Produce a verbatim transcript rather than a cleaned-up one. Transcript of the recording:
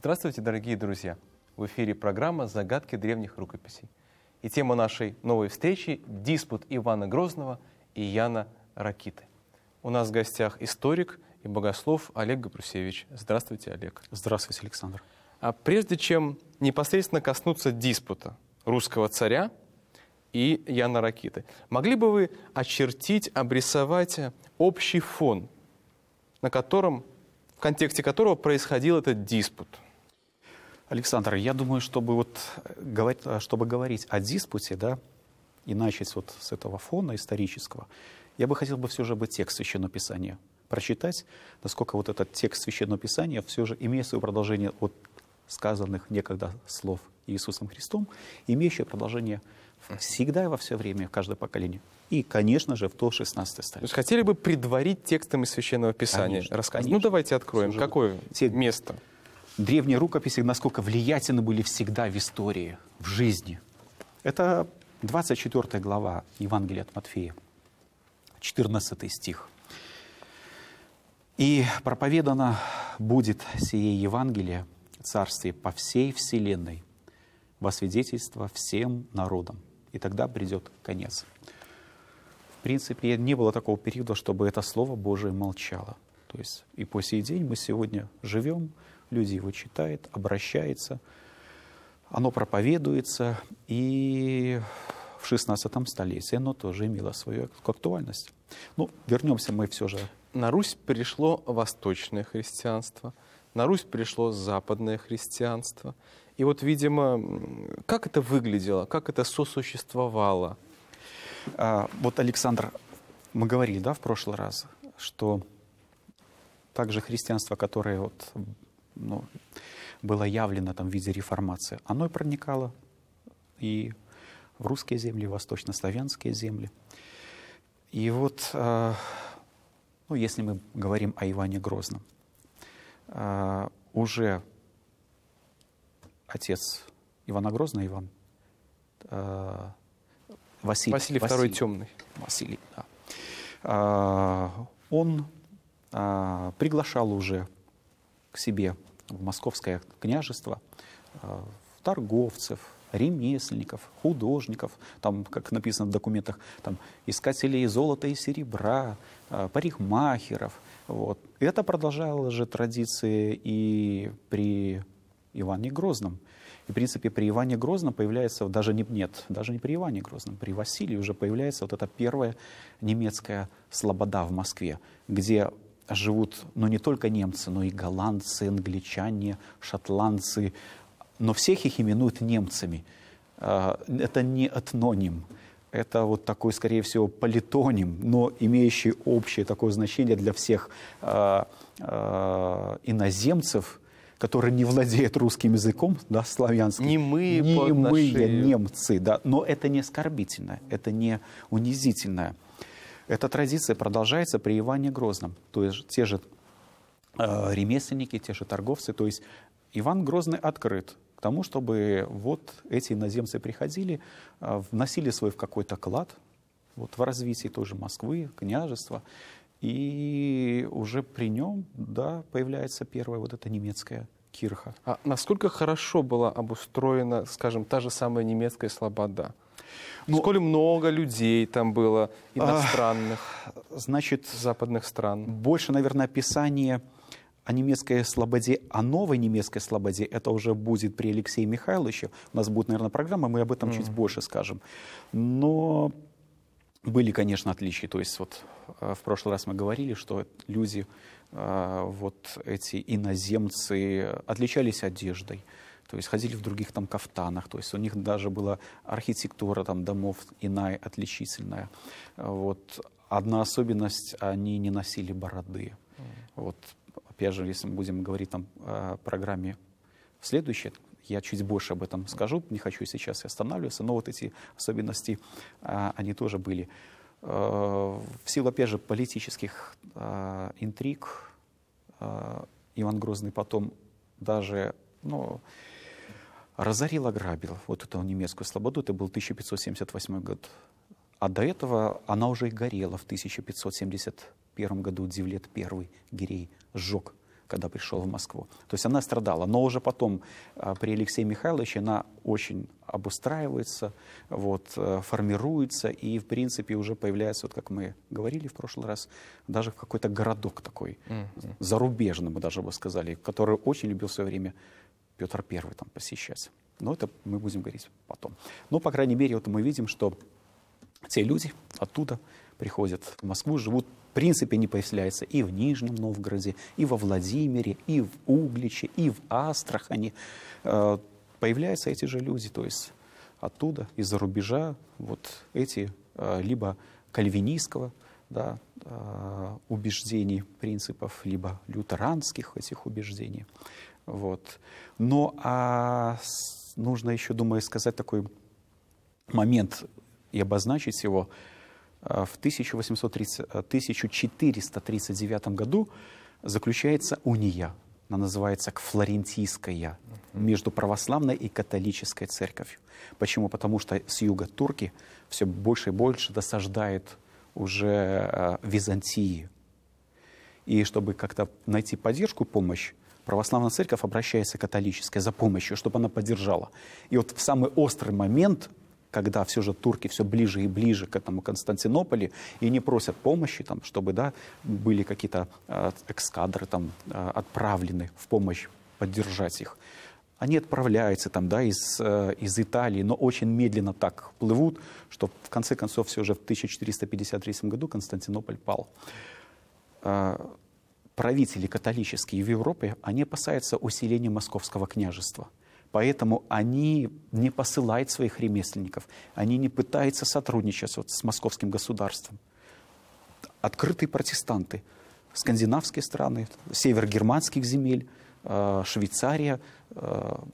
Здравствуйте, дорогие друзья! В эфире программа «Загадки древних рукописей». И тема нашей новой встречи — диспут Ивана Грозного и Яна Ракиты. У нас в гостях историк и богослов Олег Гапрусевич. Здравствуйте, Олег. Здравствуйте, Александр. А прежде чем непосредственно коснуться диспута русского царя и Яна Ракиты, могли бы вы очертить, обрисовать общий фон, на котором, в контексте которого происходил этот диспут? Александр, я думаю, чтобы, вот, чтобы говорить о диспуте, да, и начать вот с этого фона исторического, я бы хотел бы все же бы текст Священного Писания прочитать, насколько вот этот текст Священного Писания все же имеет свое продолжение от сказанных некогда слов Иисусом Христом, имеющее продолжение всегда и во все время, в каждое поколение. И, конечно же, в то шестнадцатое столетие. То есть хотели бы предварить текстом из Священного Писания рассказать? Ну, давайте откроем. Какое те... место? Древние рукописи, насколько влиятельны были всегда в истории, в жизни. Это двадцать четвёртая глава Евангелия от Матфея, четырнадцатый стих. «И проповедано будет сие Евангелие Царствие по всей вселенной, во свидетельство всем народам, и тогда придет конец». В принципе, не было такого периода, чтобы это Слово Божие молчало. То есть и по сей день мы сегодня живем, люди его читают, обращаются, оно проповедуется, и в шестнадцатом столетии оно тоже имело свою актуальность. Ну, вернемся мы все же. На Русь пришло восточное христианство, на Русь пришло западное христианство. И вот, видимо, как это выглядело, как это сосуществовало? А, вот, Александр, мы говорили, да, в прошлый раз, что также христианство, которое вот, ну, было явлено там в виде реформации, оно и проникало и в русские земли, и в восточнославянские земли. И вот, а, ну, если мы говорим о Иване Грозном, а, уже отец Ивана Грозного, Иван, а, Василий, Василий второй Темный. Василий, да. А, он а, приглашал уже к себе в Московское княжество а, торговцев, ремесленников, художников, там, как написано в документах, там, искателей золота и серебра, а, парикмахеров. Вот. И это продолжало же традиции и при Иване Грозном. И, в принципе, при Иване Грозном появляется, даже не, нет, даже не при Иване Грозном, при Василии уже появляется вот эта первая немецкая слобода в Москве, где живут, ну, не только немцы, но и голландцы, англичане, шотландцы, но всех их именуют немцами. Это не этноним, это вот такой, скорее всего, политоним, но имеющий общее такое значение для всех иноземцев, которые не владеют русским языком, да, славянским. Немые, немые немцы, да, но это не оскорбительно, это не унизительное. Эта традиция продолжается при Иване Грозном. То есть те же э, ремесленники, те же торговцы. То есть Иван Грозный открыт к тому, чтобы вот эти иноземцы приходили, э, вносили свой в какой-то клад вот, в развитие тоже Москвы, княжества. И уже при нем, да, появляется первая вот эта немецкая кирха. А насколько хорошо была обустроена, скажем, та же самая немецкая слобода? Ну, сколь много людей там было, иностранных, а, значит, западных стран? Больше, наверное, описание о немецкой слободе, о новой немецкой слободе, это уже будет при Алексее Михайловиче. У нас будет, наверное, программа, мы об этом mm. чуть больше скажем. Но были, конечно, отличия. То есть вот в прошлый раз мы говорили, что люди, вот эти иноземцы, отличались одеждой. То есть ходили в других там кафтанах. То есть у них даже была архитектура там домов иная, отличительная. Вот. Одна особенность, они не носили бороды. Mm. Вот. Опять же, если мы будем говорить там о программе следующей, я чуть больше об этом скажу, не хочу сейчас останавливаться, но вот эти особенности, а, они тоже были. А, в силу, опять же, политических а, интриг а, Иван Грозный потом даже, ну, разорил, ограбил вот эту немецкую слободу, это был тысяча пятьсот семьдесят восьмой год. А до этого она уже и горела в тысяча пятьсот семьдесят первом году, Девлет I Гирей сжег когда пришел в Москву. То есть она страдала. Но уже потом при Алексее Михайловиче она очень обустраивается, вот, формируется и, в принципе, уже появляется, вот как мы говорили в прошлый раз, даже какой-то городок такой, mm-hmm. зарубежный, мы даже бы сказали, который очень любил в свое время Петр Первый там посещать. Но это мы будем говорить потом. Но, по крайней мере, вот мы видим, что те люди оттуда приходят в Москву, живут, в принципе, не появляются и в Нижнем Новгороде, и во Владимире, и в Угличе, и в Астрахани. Появляются эти же люди, то есть оттуда, из-за рубежа, вот эти либо кальвинистского, да, убеждений, принципов, либо лютеранских этих убеждений. Вот. Но а нужно еще, думаю, сказать такой момент и обозначить его. В тысяча четыреста тридцать девятом году заключается уния, она называется Флорентийская, между православной и католической церковью. Почему? Потому что с юга турки все больше и больше досаждают уже Византии. И чтобы как-то найти поддержку, помощь, православная церковь обращается к католической за помощью, чтобы она поддержала. И вот в самый острый момент, когда все же турки все ближе и ближе к этому Константинополю, и не просят помощи, там, чтобы, да, были какие-то э, эскадры там, э, отправлены в помощь поддержать их. Они отправляются там, да, из, э, из Италии, но очень медленно так плывут, что в конце концов все же в тысяча четыреста пятьдесят третьем году Константинополь пал. Э, правители католические в Европе, они опасаются усиления Московского княжества. Поэтому они не посылают своих ремесленников, они не пытаются сотрудничать вот с московским государством. Открытые протестанты, скандинавские страны, север германских земель, Швейцария,